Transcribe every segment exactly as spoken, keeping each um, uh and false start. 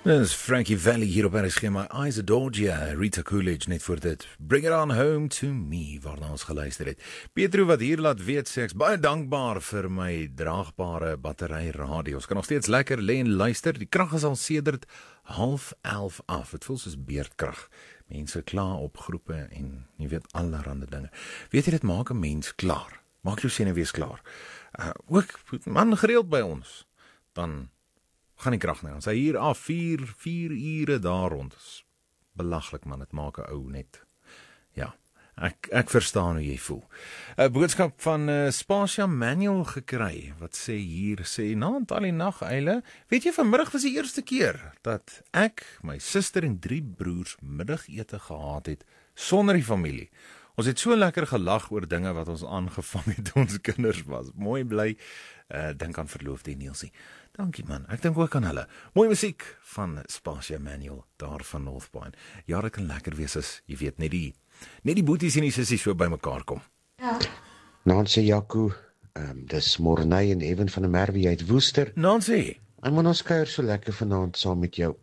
Dit is Frankie Valli hier op R S G, My Eyes Adored You, Rita Coolidge net voor dit Bring It On Home To Me, waarna ons geluister het. Pietro wat hier laat weet, sê ek's baie dankbaar vir my draagbare battery radio. Ons kan nog steeds lekker lê en luister. Die krag is al sedert half elf af. Het voel soos beerdkrag. Mense klaar op groepe en jy weet allerhande dinge. Weet jy, dit maak 'n mens klaar. Maak jou senuwees klaar. Uh, ook man gereeld by ons. Dan gaan die krag nou. Ons hy hier af vier, vier ure daar rond. Belaglik man, dit maak 'n ou net. Ja, ek ek verstaan hoe jy voel. 'n Boodskap van uh, Spasia Manual gekry wat sê hier sê naand al die nag eile. Weet jy, vanmiddag was die eerste keer dat ek, my suster en drie broers middagete gehad het sonder die familie. Ons het so lekker gelag oor dinge wat ons aangevang het toe ons kinders was. Mooi bly. Uh, dink aan verloofde Nielsie. Dankie man, ek dink ook aan hulle. Mooi musiek van Spasia Manual daar van Northpine. Ja, dit kan lekker wees as jy weet net die net die boeties en die sissies so by mekaar kom. Ja. Nancy Jaco, um, dis Morney en Evan van der Merwe uit Woester. Nancy, ek moet ons kuier so lekker vanaand saam met jou.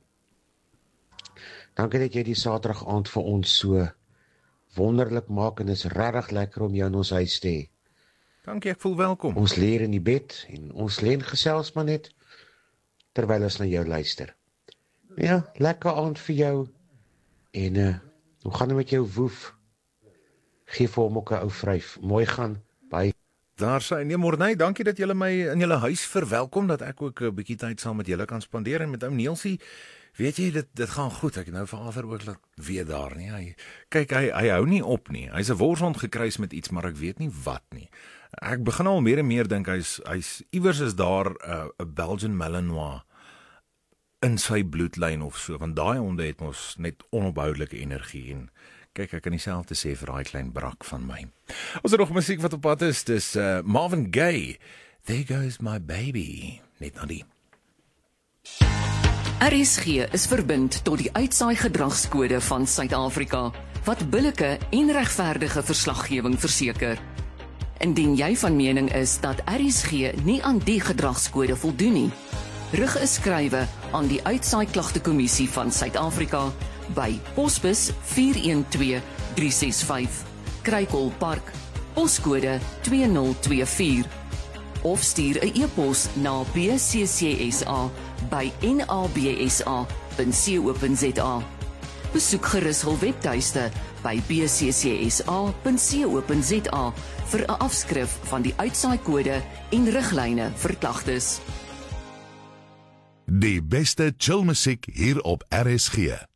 Dankie dat jy die Saterdag aand vir ons so wonderlik maak en is regtig lekker om jou in ons huis te hê. Dankie, ek voel welkom. Ons leer in die bed en ons lê en gesels maar net terwyl ons na jou luister. Ja, lekker aand vir jou. En uh, hoe gaan dit met jou woef? Geef vir hom ook 'n ou vryf. Mooi gaan. Bye. Daar sy. Nee, Morney, dankie dat julle my in julle huis verwelkom, dat ek ook 'n bietjie tyd saam met julle kan spandeer en met ou Neelsie. Weet jy, dit dit gaan goed. Ek het nou vader ook laat weet daar nie. Hy kyk, hy hy hou nie op nie. Hy's 'n worshond gekruis met iets, maar ek weet nie wat nie. Ek begin al meer en meer dink hy's hy's iewers is daar 'n uh, Belgian Malinois in sy bloedlyn of so, want daai honde het ons net onophoudelike energie en kyk, ek kan dieselfde sê vir daai klein brak van my. Ons het nog musiek wat op pad is. Dis uh, Marvin Gaye. There Goes My Baby. Net na die R S G is verbind tot die uitsaai gedragskode van Suid-Afrika wat billike en regverdige verslaggewing verseker. Indien jy van mening is dat R S G nie aan die gedragskode voldoen nie, rig 'n skrywe aan die Uitsaai Klagtekommissie van Suid-Afrika by Posbus vier een twee drie ses vyf, Kruikolpark, poskode twee nul twee vier, of stuur 'n e-pos na b c c s a by n a b s a punt co punt z a. Besoek gerus hul webtuiste by b c c s a punt co punt z a vir 'n afskrif van die uitsaai-kode en riglyne vir klagtes. Die beste chill musiek hier op R S G.